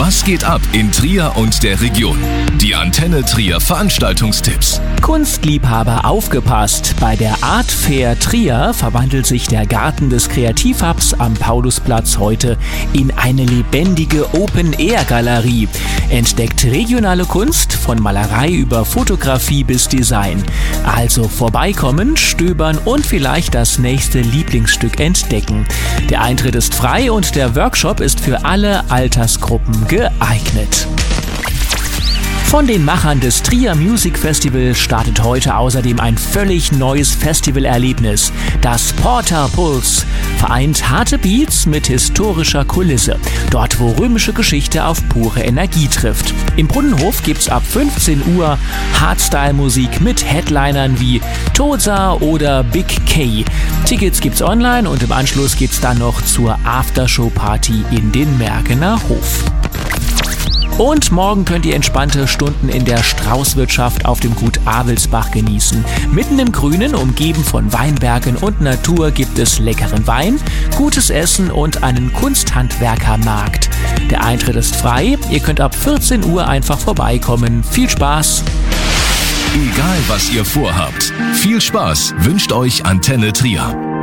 Was geht ab in Trier und der Region? Die Antenne Trier Veranstaltungstipps. Kunstliebhaber aufgepasst! Bei der Art Fair Trier verwandelt sich der Garten des Kreativhubs am Paulusplatz heute in eine lebendige Open-Air-Galerie. Entdeckt regionale Kunst von Malerei über Fotografie bis Design. Also vorbeikommen, stöbern und vielleicht das nächste Lieblingsstück entdecken. Der Eintritt ist frei und der Workshop ist für alle Altersgruppen geeignet. Von den Machern des Trier Music Festival startet heute außerdem ein völlig neues Festivalerlebnis. Das Porter Pulse vereint harte Beats mit historischer Kulisse. Dort, wo römische Geschichte auf pure Energie trifft. Im Brunnenhof gibt's ab 15 Uhr Hardstyle-Musik mit Headlinern wie Toza oder Big K. Tickets gibt's online und im Anschluss geht's dann noch zur Aftershow-Party in den Mergener Hof. Und morgen könnt ihr entspannte Stunden in der Straußwirtschaft auf dem Gut Avelsbach genießen. Mitten im Grünen, umgeben von Weinbergen und Natur, gibt es leckeren Wein, gutes Essen und einen Kunsthandwerkermarkt. Der Eintritt ist frei, ihr könnt ab 14 Uhr einfach vorbeikommen. Viel Spaß! Egal was ihr vorhabt, viel Spaß wünscht euch Antenne Trier.